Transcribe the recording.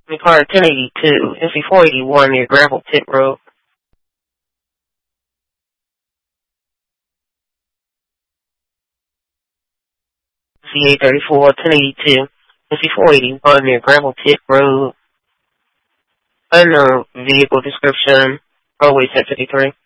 car 1082, NC 481 near Gravel Pit Road. CA 34, 1082, NC 481 near Gravel Pit Road. Unknown vehicle description, roadway 1053.